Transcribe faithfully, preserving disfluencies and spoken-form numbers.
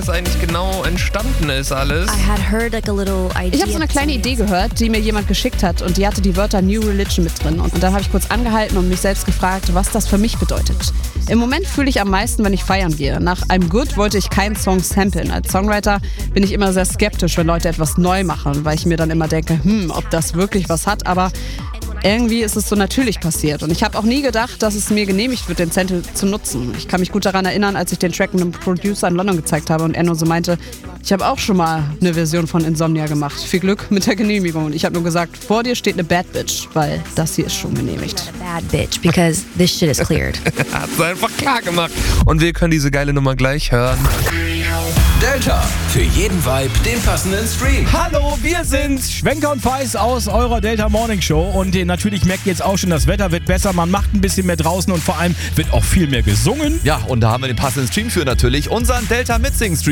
das eigentlich genau entstanden ist alles. I had heard like a little idea. Ich habe so eine kleine Idee gehört, die mir jemand geschickt hat und die hatte die Wörter New Religion mit drin. Und dann habe ich kurz angehalten und mich selbst gefragt, was das für mich bedeutet. Im Moment fühle ich am meisten, wenn ich feiern gehe. Nach I'm Good wollte ich keinen Song samplen. Als Songwriter bin ich immer sehr skeptisch, wenn Leute etwas neu machen, weil ich mir dann immer denke, hm, ob das wirklich was hat. Aber irgendwie ist es so natürlich passiert. Und ich habe auch nie gedacht, dass es mir genehmigt wird, den Sample zu nutzen. Ich kann mich gut daran erinnern, als ich den Track einem Producer in London gezeigt habe und er nur so meinte, ich habe auch schon mal eine Version von Insomnia gemacht. Viel Glück mit der Genehmigung. Und ich habe nur gesagt, vor dir steht eine Bad Bitch, weil das hier ist schon genehmigt. Bad bitch, because this shit is cleared. Hat es einfach klar gemacht. Und wir können diese geile Nummer gleich hören. Delta, für jeden Vibe den passenden Stream. Hallo, wir sind Schwenker und Feis aus eurer Delta Morning Show und äh, natürlich merkt ihr jetzt auch schon, das Wetter wird besser, man macht ein bisschen mehr draußen und vor allem wird auch viel mehr gesungen. Ja, und da haben wir den passenden Stream für natürlich, unseren Delta Mitsing Stream.